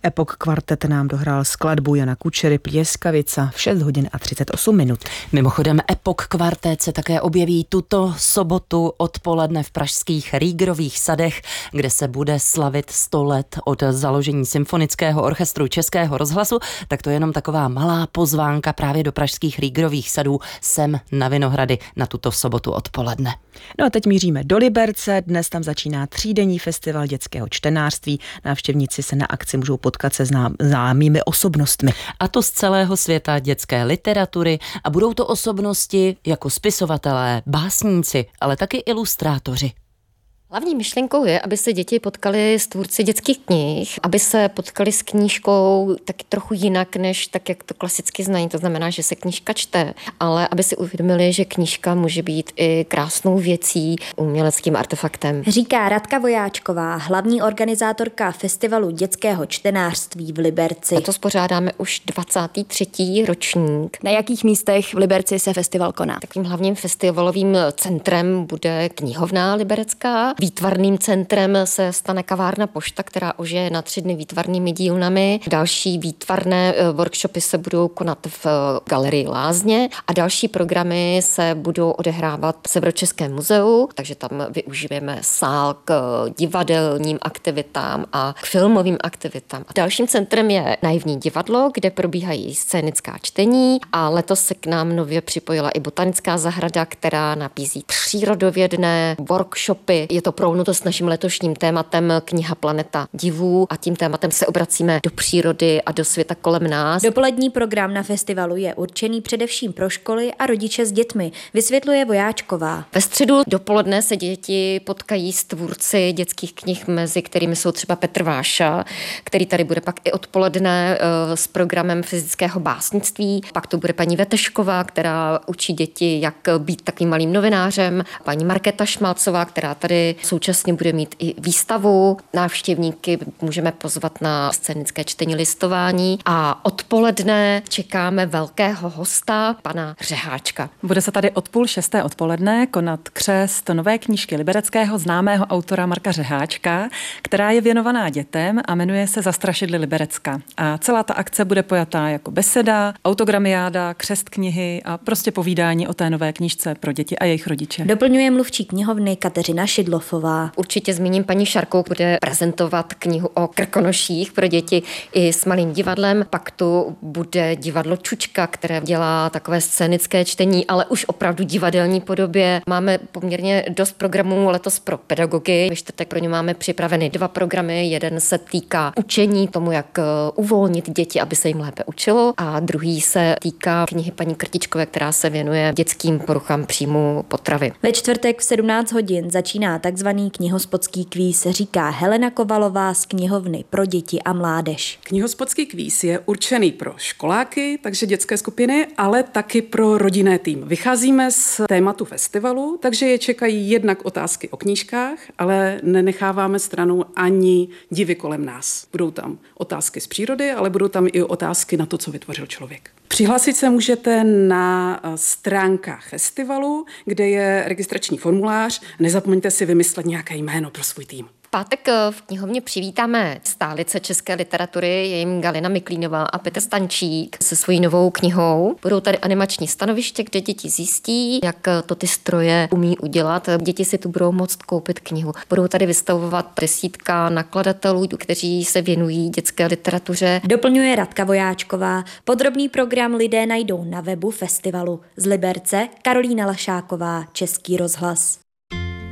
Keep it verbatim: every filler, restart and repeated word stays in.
Epoch Kvartet nám dohrál skladbu Jana Kučery Pljeskavica v šest hodin a třicet osm minut. Mimochodem Epoch Kvartet se také objeví tuto sobotu odpoledne v pražských Rýgrových sadech, kde se bude slavit sto let od založení Symfonického orchestru Českého rozhlasu. Tak to je jenom taková malá pozvánka právě do pražských Rýgrových sadů sem na Vinohrady na tuto sobotu odpoledne. No a teď míříme do Liberce. Dnes tam začíná třídenní festival dětského čtenářství. Návštěvníci se na akci můžou potkat se známými osobnostmi. A to z celého světa dětské literatury a budou to osobnosti jako spisovatelé, básníci, ale taky ilustrátoři. Hlavní myšlenkou je, aby se děti potkali s tvůrci dětských knih, aby se potkali s knížkou taky trochu jinak, než tak, jak to klasicky znají. To znamená, že se knížka čte, ale aby si uvědomili, že knížka může být i krásnou věcí, uměleckým artefaktem. Říká Radka Vojáčková, hlavní organizátorka festivalu dětského čtenářství v Liberci. To spořádáme už dvacátý třetí ročník. Na jakých místech v Liberci se festival koná? Takovým hlavním festivalovým centrem bude knihovna liberecká. Výtvarným centrem se stane kavárna Pošta, která už je na tři dny výtvarnými dílnami. Další výtvarné workshopy se budou konat v galerii Lázně a další programy se budou odehrávat v Severočeském muzeu, takže tam využijeme sál k divadelním aktivitám a k filmovým aktivitám. Dalším centrem je Naivní divadlo, kde probíhají scénická čtení a letos se k nám nově připojila i botanická zahrada, která nabízí přírodovědné workshopy. Je to prolnuto s naším letošním tématem Kniha Planeta divů a tím tématem se obracíme do přírody a do světa kolem nás. Dopolední program na festivalu je určený především pro školy a rodiče s dětmi, vysvětluje Vojáčková. Ve středu dopoledne se děti potkají s tvůrci dětských knih, mezi kterými jsou třeba Petr Váša, který tady bude pak i odpoledne s programem fyzického básnictví. Pak to bude paní Vetešková, která učí děti, jak být takovým malým novinářem. Paní Markéta Šmalcová, která tady současně bude mít i výstavu. Návštěvníky můžeme pozvat na scénické čtení listování a odpoledne čekáme velkého hosta, pana Řeháčka. Bude se tady od půl šesté odpoledne konat křest nové knížky libereckého známého autora Marka Řeháčka, která je věnovaná dětem a jmenuje se Zastrašidly Liberecka. A celá ta akce bude pojatá jako beseda, autogramiáda, křest knihy a prostě povídání o té nové knížce pro děti a jejich rodiče. Doplňuje mluvčí knihovny Kateřina Šidlofová. Určitě zmíním paní Šarkou, bude prezentovat knihu o krkonoších pro děti i s malým divadlem. Pak tu bude divadlo Čučka, které dělá takové scénické čtení, ale už opravdu divadelní podobě. Máme poměrně dost programů letos pro pedagogy. Ve čtvrtek pro ně máme připraveny dva programy. Jeden se týká učení, tomu, jak uvolnit děti, aby se jim lépe učilo. A druhý se týká knihy paní Krtičkové, která se věnuje dětským poruchám příjmu potravy. Ve čtvrtek v sedmnáct hodin začíná takzvaný knihospodský kvíz, říká Helena Kovalová z knihovny pro děti a mládež. Knihospodský kvíz je určený pro školáky, takže dětské skupiny, ale taky pro rodinné tým. Vycházíme z tématu festivalu, takže je čekají jednak otázky o knížkách, ale nenecháváme stranou ani divy kolem nás. Budou tam otázky z přírody, ale budou tam i otázky na to, co vytvořil člověk. Přihlásit se můžete na stránkách festivalu, kde je registrační formulář. Nezapomeňte si vymyslet nějaké jméno pro svůj tým. V pátek v knihovně přivítáme stálice české literatury, je jim Galina Miklínová a Petr Stančík se svojí novou knihou. Budou tady animační stanoviště, kde děti zjistí, jak to ty stroje umí udělat. Děti si tu budou moct koupit knihu. Budou tady vystavovat desítka nakladatelů, kteří se věnují dětské literatuře. Doplňuje Radka Vojáčková. Podrobný program lidé najdou na webu festivalu. Z Liberce Karolína Lašáková, Český rozhlas.